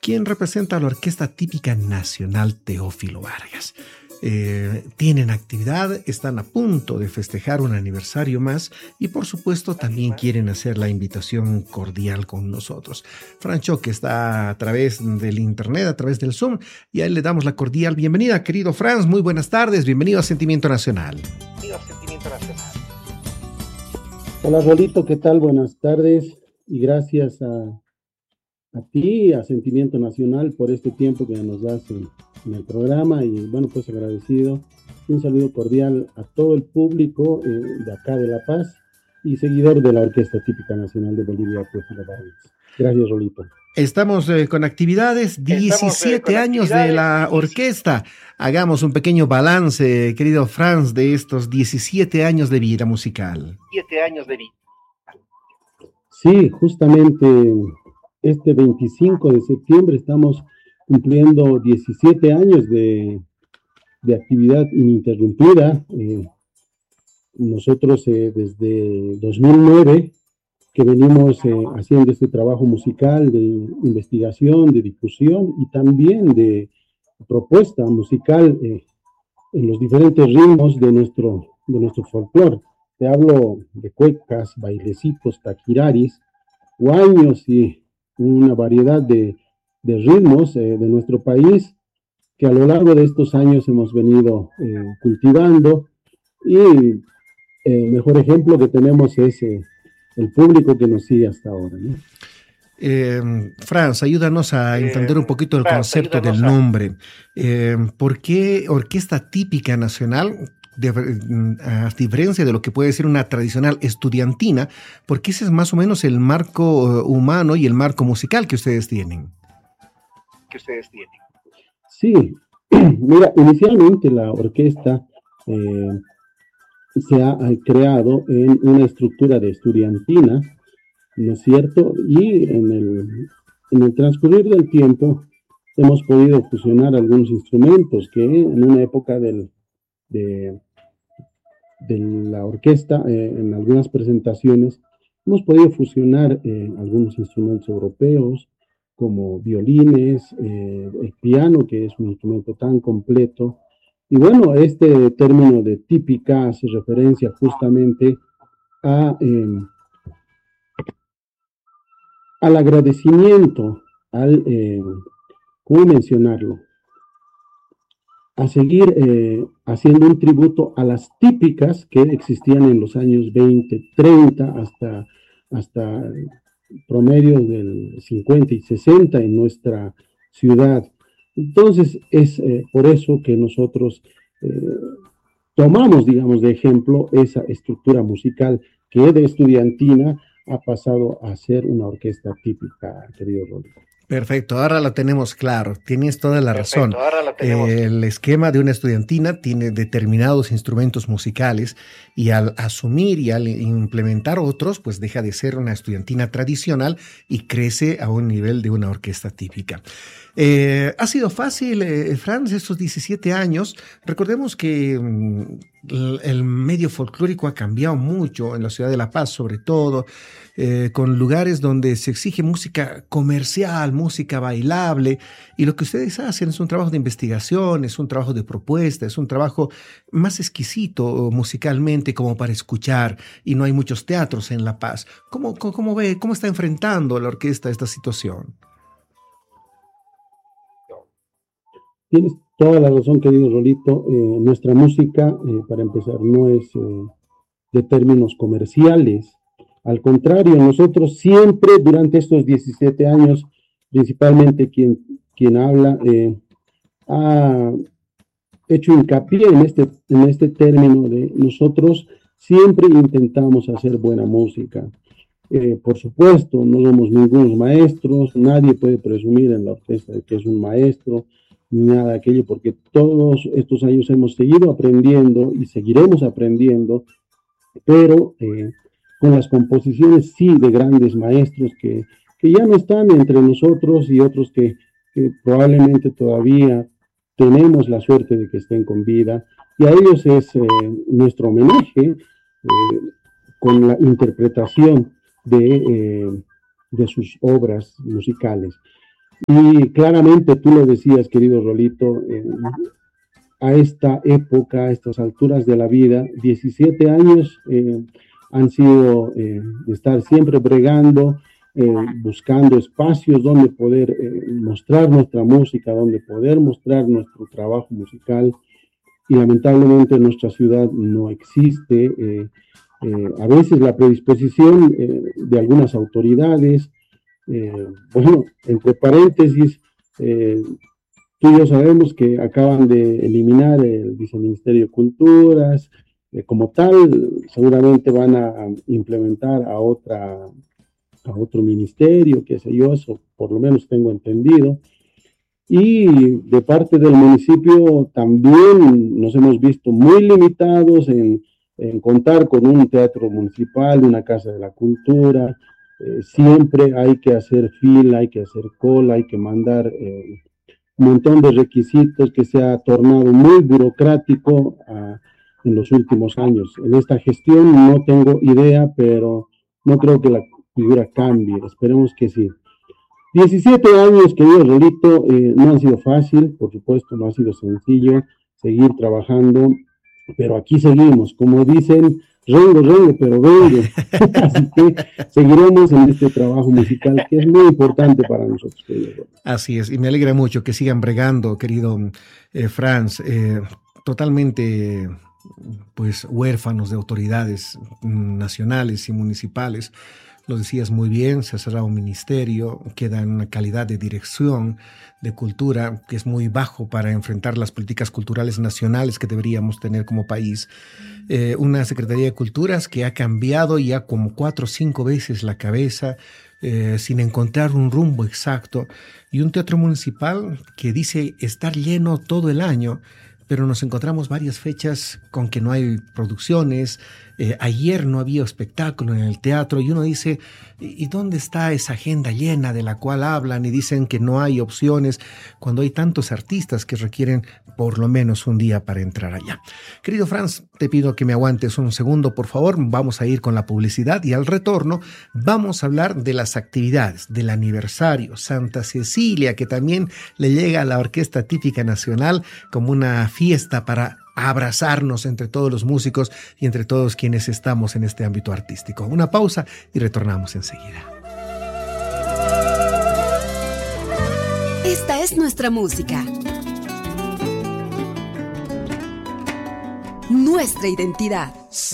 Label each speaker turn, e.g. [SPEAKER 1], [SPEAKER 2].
[SPEAKER 1] quien representa a la Orquesta Típica Nacional Teófilo Vargas. Tienen actividad, están a punto de festejar un aniversario más y por supuesto también quieren hacer la invitación cordial con nosotros. Francho, que está a través del internet, a través del Zoom, y a él le damos la cordial bienvenida. Querido Franz, muy buenas tardes, bienvenido a Sentimiento Nacional.
[SPEAKER 2] Hola Rolito, ¿qué tal? Buenas tardes y gracias a ti, a Sentimiento Nacional, por este tiempo que nos das en el programa y bueno, pues agradecido. Un saludo cordial a todo el público de acá de La Paz y seguidor de la Orquesta Típica Nacional de Bolivia, Teófilo Vargas. Gracias, Rolito.
[SPEAKER 1] Estamos con actividades, 17 años de la orquesta. Hagamos un pequeño balance, querido Franz, de estos 17 años de vida musical.
[SPEAKER 3] 7 años de vida.
[SPEAKER 2] Sí, justamente este 25 de septiembre estamos cumpliendo 17 años de actividad ininterrumpida. Nosotros desde 2009 que venimos haciendo este trabajo musical de investigación, de difusión y también de propuesta musical en los diferentes ritmos de nuestro folclore. Te hablo de cuecas, bailecitos, taquiraris, huaynos y una variedad de ritmos de nuestro país que a lo largo de estos años hemos venido cultivando y el mejor ejemplo que tenemos es el público que nos sigue hasta ahora, ¿no?
[SPEAKER 1] Franz, ayúdanos a entender un poquito el concepto del nombre. ¿Por qué Orquesta Típica Nacional? A diferencia de lo que puede ser una tradicional estudiantina, porque ese es más o menos el marco humano y el marco musical que ustedes tienen.
[SPEAKER 2] Sí, mira, inicialmente la orquesta se ha creado en una estructura de estudiantina, ¿no es cierto? Y en el transcurrir del tiempo hemos podido fusionar algunos instrumentos que en una época de la orquesta, en algunas presentaciones, hemos podido fusionar algunos instrumentos europeos, como violines, el piano, que es un instrumento tan completo. Y bueno, este término de típica hace referencia justamente al agradecimiento, ¿cómo mencionarlo? A seguir haciendo un tributo a las típicas que existían en los años 20, 30, hasta promedio del 50 y 60 en nuestra ciudad. Entonces, es por eso que nosotros tomamos, digamos, de ejemplo esa estructura musical que de estudiantina ha pasado a ser una orquesta típica, querido Rodrigo.
[SPEAKER 1] Perfecto, ahora lo tenemos claro, tienes toda la razón. El esquema de una estudiantina tiene determinados instrumentos musicales y al asumir y al implementar otros, pues deja de ser una estudiantina tradicional y crece a un nivel de una orquesta típica. Ha sido fácil, Franz, estos 17 años. Recordemos que el medio folclórico ha cambiado mucho en la ciudad de La Paz, sobre todo, con lugares donde se exige música comercial, música bailable, y lo que ustedes hacen es un trabajo de investigación, es un trabajo de propuesta, es un trabajo más exquisito musicalmente como para escuchar, y no hay muchos teatros en La Paz. ¿Cómo ve, cómo está enfrentando la orquesta esta situación?
[SPEAKER 2] Tienes toda la razón, querido Rolito. Nuestra música, para empezar, no es de términos comerciales. Al contrario, nosotros siempre durante estos 17 años, principalmente quien habla, ha hecho hincapié en este término de nosotros siempre intentamos hacer buena música. Por supuesto, no somos ningunos maestros, nadie puede presumir en la orquesta de que es un maestro, ni nada de aquello, porque todos estos años hemos seguido aprendiendo y seguiremos aprendiendo, pero con las composiciones sí de grandes maestros que ya no están entre nosotros y otros que probablemente todavía tenemos la suerte de que estén con vida, y a ellos es nuestro homenaje con la interpretación de sus obras musicales. Y claramente tú lo decías, querido Rolito, a esta época, a estas alturas de la vida, 17 años han sido de estar siempre bregando, buscando espacios donde poder mostrar nuestra música, donde poder mostrar nuestro trabajo musical, y lamentablemente en nuestra ciudad no existe. A veces la predisposición de algunas autoridades, bueno, entre paréntesis, tú y yo sabemos que acaban de eliminar el Viceministerio de Culturas, como tal, seguramente van a implementar a otro ministerio, qué sé yo, eso por lo menos tengo entendido. Y de parte del municipio también nos hemos visto muy limitados en contar con un teatro municipal, una casa de la cultura. Siempre hay que hacer fila, hay que hacer cola, hay que mandar un montón de requisitos que se ha tornado muy burocrático en los últimos años. En esta gestión no tengo idea, pero no creo que la figura cambie. Esperemos que sí. 17 años, querido Rolito, no han sido fácil, por supuesto, no ha sido sencillo seguir trabajando, pero aquí seguimos, como dicen, rengo, pero vengo. Así que seguiremos en este trabajo musical que es muy importante para nosotros, querido Rolito.
[SPEAKER 1] Así es, y me alegra mucho que sigan bregando, querido Franz, totalmente pues huérfanos de autoridades nacionales y municipales. Lo decías muy bien, se ha cerrado un ministerio, queda en una calidad de dirección de cultura que es muy bajo para enfrentar las políticas culturales nacionales que deberíamos tener como país. Una Secretaría de Culturas que ha cambiado ya como 4 o 5 veces la cabeza, sin encontrar un rumbo exacto, y un teatro municipal que dice estar lleno todo el año, pero nos encontramos varias fechas con que no hay producciones. Ayer no había espectáculo en el teatro y uno dice, ¿y dónde está esa agenda llena de la cual hablan y dicen que no hay opciones cuando hay tantos artistas que requieren por lo menos un día para entrar allá? Querido Franz, te pido que me aguantes un segundo, por favor. Vamos a ir con la publicidad y al retorno vamos a hablar de las actividades del aniversario Santa Cecilia, que también le llega a la Orquesta Típica Nacional como una fiesta para abrazarnos entre todos los músicos y entre todos quienes estamos en este ámbito artístico. Una pausa y retornamos enseguida.
[SPEAKER 3] Esta es nuestra música, nuestra identidad.